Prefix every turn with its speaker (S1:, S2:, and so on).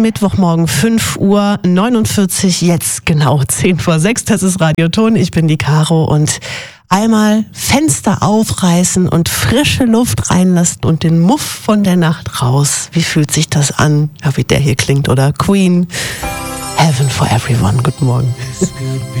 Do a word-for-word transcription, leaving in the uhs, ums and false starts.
S1: Mittwochmorgen fünf Uhr neunundvierzig, jetzt genau zehn vor sechs, das ist Radioton, ich bin die Caro und einmal Fenster aufreißen und frische Luft reinlassen und den Muff von der Nacht raus. Wie fühlt sich das an? Ja, wie der hier klingt, oder? Queen, Heaven for Everyone, guten Morgen.